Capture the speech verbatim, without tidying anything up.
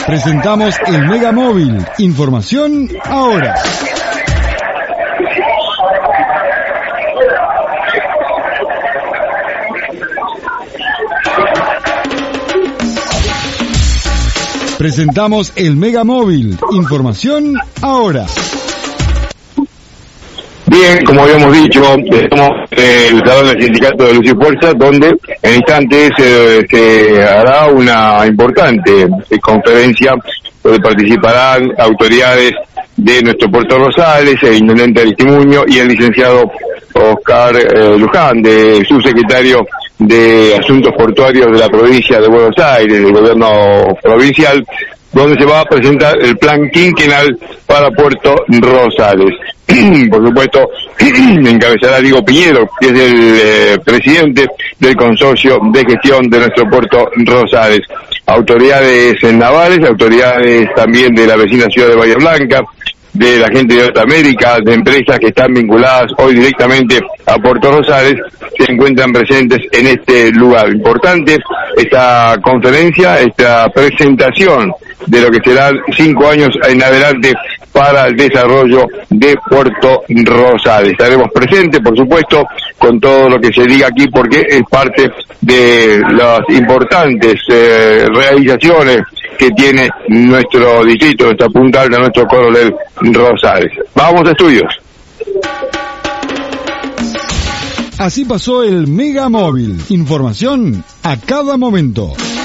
Presentamos el Mega Móvil. Información ahora. Presentamos el Mega Móvil. Información ahora. Bien, como habíamos dicho, estamos en el salón del sindicato de Luz y Fuerza, donde en instantes eh, se hará una importante eh, conferencia donde participarán autoridades de nuestro Puerto Rosales, el intendente Aristimuño y el licenciado Oscar eh, Luján, de subsecretario de Asuntos Portuarios de la provincia de Buenos Aires, del gobierno provincial, donde se va a presentar el plan quinquenal para Puerto Rosales. Por supuesto, encabezará Diego Piñero, que es el eh, presidente del consorcio de gestión de nuestro Puerto Rosales. Autoridades navales, autoridades también de la vecina ciudad de Bahía Blanca, de la gente de Norteamérica, de empresas que están vinculadas hoy directamente a Puerto Rosales, se encuentran presentes en este lugar. Importante esta conferencia, esta presentación de lo que serán cinco años en adelante para el desarrollo de Puerto Rosales. Estaremos presentes, por supuesto, con todo lo que se diga aquí, porque es parte de las importantes eh, realizaciones que tiene nuestro distrito, nuestra punta alta, nuestro Coronel Rosales. Vamos a estudios. Así pasó el Mega Móvil. Información a cada momento.